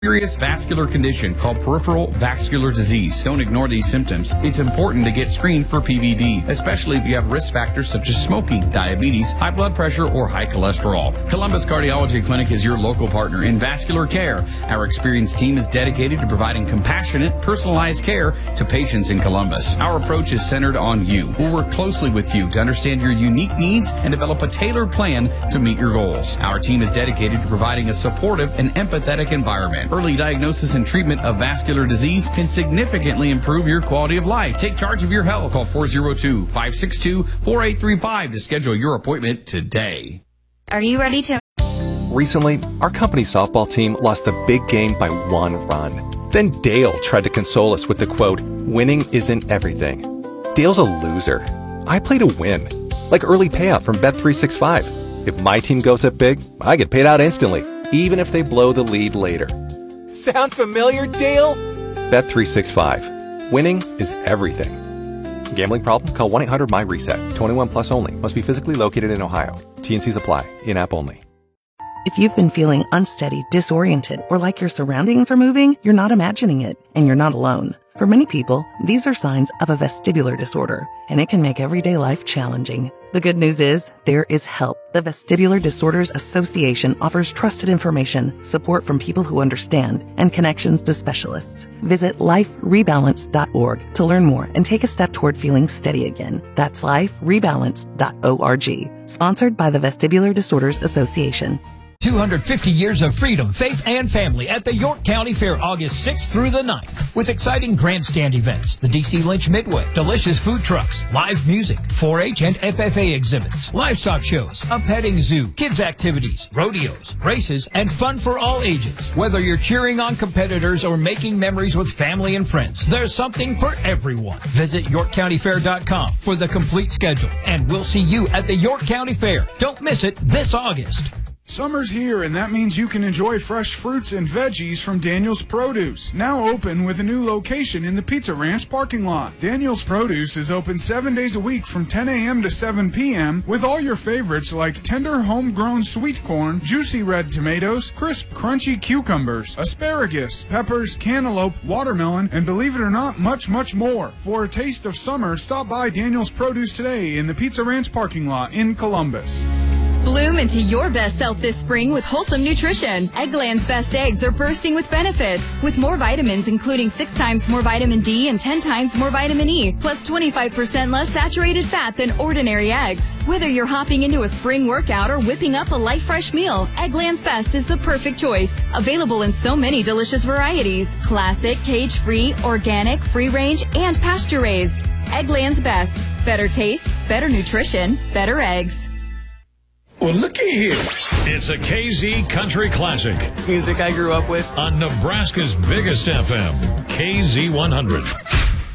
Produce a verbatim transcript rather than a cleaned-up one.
serious vascular condition called peripheral vascular disease. Don't ignore these symptoms. It's important to get screened for P V D, especially if you have risk factors such as smoking, diabetes, high blood pressure, or high cholesterol. Columbus Cardiology Clinic is your local partner in vascular care. Our experienced team is dedicated to providing compassionate, personalized care to patients in Columbus. Our approach is centered on you. We'll work closely with you to understand your unique needs and develop a tailored plan to meet your goals. Our team is dedicated to providing a supportive and empathetic environment. Early diagnosis and treatment of vascular disease can significantly improve your quality of life. Take charge of your health. Call four oh two, five six two, four eight three five to schedule your appointment today. Are you ready to... Recently, our company softball team lost a big game by one run. Then Dale tried to console us with the quote, "Winning isn't everything." Dale's a loser. I play to win. Like early payout from Bet three sixty-five. If my team goes up big, I get paid out instantly, even if they blow the lead later. Sound familiar, Dale? Bet three sixty-five. Winning is everything. Gambling problem? Call one eight hundred M Y reset. twenty-one plus only. Must be physically located in Ohio. T N Cs apply. In-app only. If you've been feeling unsteady, disoriented, or like your surroundings are moving, you're not imagining it, and you're not alone. For many people, these are signs of a vestibular disorder, and it can make everyday life challenging. The good news is, there is help. The Vestibular Disorders Association offers trusted information, support from people who understand, and connections to specialists. Visit life rebalance dot org to learn more and take a step toward feeling steady again. That's life rebalance dot org. Sponsored by the Vestibular Disorders Association. two hundred fifty years of freedom, faith, and family at the York County Fair, August sixth through the ninth. With exciting grandstand events, the D C Lynch Midway, delicious food trucks, live music, four H and F F A exhibits, livestock shows, a petting zoo, kids activities, rodeos, races, and fun for all ages. Whether you're cheering on competitors or making memories with family and friends, there's something for everyone. Visit york county fair dot com for the complete schedule, and we'll see you at the York County Fair. Don't miss it this August. Summer's here, and that means you can enjoy fresh fruits and veggies from Daniel's Produce. Now open with a new location in the Pizza Ranch parking lot. Daniel's Produce is open seven days a week from ten a.m. to seven p.m. with all your favorites like tender homegrown sweet corn, juicy red tomatoes, crisp crunchy cucumbers, asparagus, peppers, cantaloupe, watermelon, and believe it or not, much, much more. For a taste of summer, stop by Daniel's Produce today in the Pizza Ranch parking lot in Columbus. Bloom into your best self this spring with wholesome nutrition. Eggland's Best Eggs are bursting with benefits, with more vitamins including six times more vitamin D and ten times more vitamin E, plus twenty-five percent less saturated fat than ordinary eggs. Whether you're hopping into a spring workout or whipping up a light fresh meal, Eggland's Best is the perfect choice. Available in so many delicious varieties: classic, cage-free, organic, free-range, and pasture-raised. Eggland's Best. Better taste, better nutrition, better eggs. Well, looky here. It's a K Z Country Classic. Music I grew up with. On Nebraska's biggest F M, K Z one hundred.